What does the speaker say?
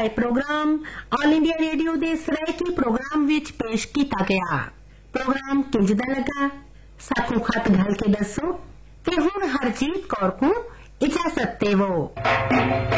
ਇਹ program all India radio के Saraiki programme विच पेश किया गया। प्रोग्राम किंज दा लगा साथों खत घल के दसो ते हुण हरजीत कौर को इजाजत देवो।